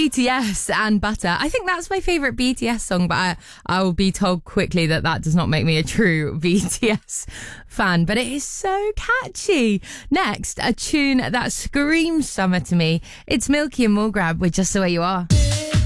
BTS and Butter. I think that's my favourite BTS song, but I will be told quickly that does not make me a true BTS fan, but it is so catchy. Next, a tune that screams summer to me. It's Milky and Morgrab with Just The Way You Are.